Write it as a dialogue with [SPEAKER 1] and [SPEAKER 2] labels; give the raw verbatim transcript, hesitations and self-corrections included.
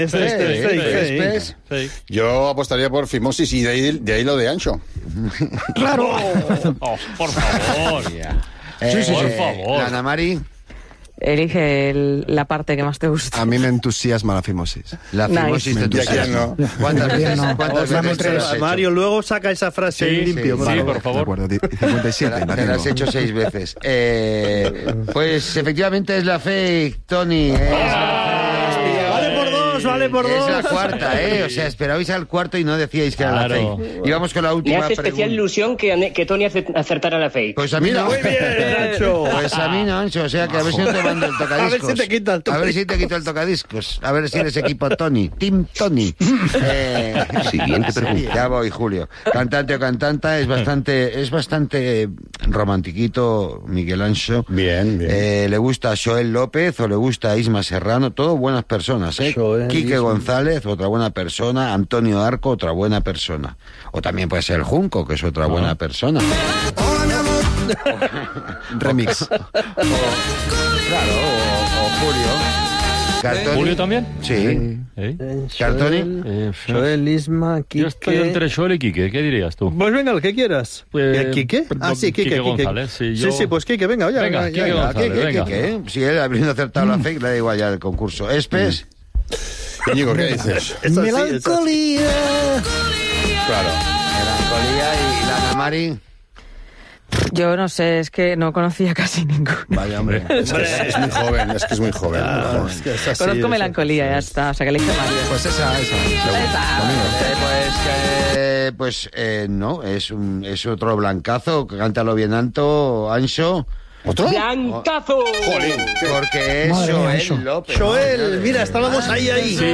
[SPEAKER 1] Céspedes. Yo apostaría por Fimosis y de ahí, de ahí lo de Ancho.
[SPEAKER 2] ¡Claro!
[SPEAKER 3] Oh, por favor.
[SPEAKER 4] Eh,
[SPEAKER 3] Sí, sí, por favor.
[SPEAKER 4] Ana Mari.
[SPEAKER 5] Elige el- la parte que más te gusta.
[SPEAKER 6] A mí me entusiasma la fimosis.
[SPEAKER 4] La
[SPEAKER 5] Nice.
[SPEAKER 4] fimosis te
[SPEAKER 1] Ya que no.
[SPEAKER 4] entusiasma. ¿Cuántas veces,
[SPEAKER 2] no.
[SPEAKER 4] cuántas
[SPEAKER 2] Dame
[SPEAKER 4] veces te
[SPEAKER 2] tres.
[SPEAKER 4] las has hecho?
[SPEAKER 7] Mario, luego saca esa frase
[SPEAKER 3] Sí,
[SPEAKER 7] limpio.
[SPEAKER 3] sí,
[SPEAKER 7] por
[SPEAKER 3] sí,
[SPEAKER 7] favor.
[SPEAKER 3] por
[SPEAKER 6] De
[SPEAKER 3] favor.
[SPEAKER 6] acuerdo, di- cincuenta y siete.
[SPEAKER 4] Te
[SPEAKER 6] la
[SPEAKER 4] la has
[SPEAKER 6] tengo.
[SPEAKER 4] hecho seis veces. Eh, pues efectivamente es la fake, Tony. Es la
[SPEAKER 7] Vale por dos, vale por
[SPEAKER 4] fake.
[SPEAKER 7] dos.
[SPEAKER 4] Es la cuarta, ¿eh? O sea, esperabais al cuarto y no decíais que era la
[SPEAKER 3] Claro.
[SPEAKER 4] fake. Y vamos con la
[SPEAKER 8] Me
[SPEAKER 4] última
[SPEAKER 8] hace especial
[SPEAKER 4] pregunta.
[SPEAKER 8] ilusión que, que Tony ace- acertara la fake.
[SPEAKER 4] Pues a mí no.
[SPEAKER 7] Muy bien, Nacho.
[SPEAKER 4] Pues a mí no, Ancho. O sea, que a ver si no te mando el tocadiscos.
[SPEAKER 7] A ver si te quita el
[SPEAKER 4] A ver si te quito el tocadiscos. A ver si eres equipo Tony. Team Tony. Eh,
[SPEAKER 9] Siguiente pregunta.
[SPEAKER 4] Ya voy, Julio. Cantante o cantanta es bastante, es bastante romantiquito, Miguel Ancho.
[SPEAKER 1] Bien, bien.
[SPEAKER 4] Eh, le gusta Joel López o le gusta Isma Serrano, todo buenas personas, ¿eh?
[SPEAKER 7] Joel,
[SPEAKER 4] Quique
[SPEAKER 7] Isma.
[SPEAKER 4] González, otra buena persona. Antonio Arco, otra buena persona. O también puede ser el Junco, que es otra buena persona.
[SPEAKER 6] Remix.
[SPEAKER 4] Claro, o, o Julio. Cartoni.
[SPEAKER 3] ¿Julio también?
[SPEAKER 4] Sí.
[SPEAKER 3] ¿Eh?
[SPEAKER 7] Eh,
[SPEAKER 4] Cartoni.
[SPEAKER 7] Joel,
[SPEAKER 3] Eh,
[SPEAKER 7] Joel, Isma,
[SPEAKER 3] Yo estoy
[SPEAKER 7] Quique.
[SPEAKER 3] entre Joel y Quique. ¿Qué dirías tú?
[SPEAKER 7] Pues venga, el que quieras.
[SPEAKER 3] Pues,
[SPEAKER 7] ¿Eh, ¿Quique? Ah, sí, Quique.
[SPEAKER 3] Quique
[SPEAKER 7] Quique.
[SPEAKER 3] González, sí,
[SPEAKER 7] sí,
[SPEAKER 3] yo-
[SPEAKER 7] sí, pues Quique, venga, oye.
[SPEAKER 3] Venga,
[SPEAKER 7] venga,
[SPEAKER 3] Quique
[SPEAKER 7] venga.
[SPEAKER 3] González.
[SPEAKER 4] Quique,
[SPEAKER 3] venga.
[SPEAKER 4] Quique, ¿eh? Si él habiendo acertado la fake, le da igual ya el concurso. Espes.
[SPEAKER 1] Íñigo, ¿qué dices?
[SPEAKER 7] Es así, es así.
[SPEAKER 2] Melancolía.
[SPEAKER 1] Claro.
[SPEAKER 4] Melancolía y la Ana Mari.
[SPEAKER 5] Yo no sé, es que no conocía casi ninguno.
[SPEAKER 4] Vaya, hombre.
[SPEAKER 1] Es que es, es muy joven, es que es muy joven.
[SPEAKER 7] Ah, es que es así,
[SPEAKER 5] Conozco
[SPEAKER 7] es
[SPEAKER 5] melancolía, ya está. O sea, que le dije Mario.
[SPEAKER 6] Pues esa, esa. seguro.
[SPEAKER 4] Eh, pues que, pues eh, no, es un es otro blancazo, cántalo bien alto, Ancho.
[SPEAKER 1] ¿Otro?
[SPEAKER 8] ¡Blancazo!
[SPEAKER 1] Jolín, qué-
[SPEAKER 4] Porque es
[SPEAKER 2] Madre mía,
[SPEAKER 4] Joel
[SPEAKER 2] Ancho.
[SPEAKER 4] López.
[SPEAKER 7] Joel, mira, estábamos ahí, ahí.